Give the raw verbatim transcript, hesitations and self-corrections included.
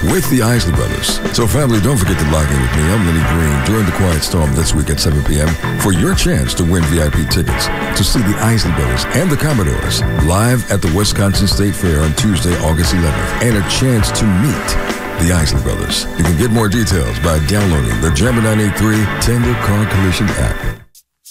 with the Isley Brothers. So family, don't forget to log in with me. I'm Lenny Green during the Quiet Storm this week at seven p.m. for your chance to win V I P tickets to see the Isley Brothers and the Commodores live at the Wisconsin State Fair on Tuesday, August eleventh, and a chance to meet the Isley Brothers. You can get more details by downloading the Gemini eighty-three Tender Car Collision app.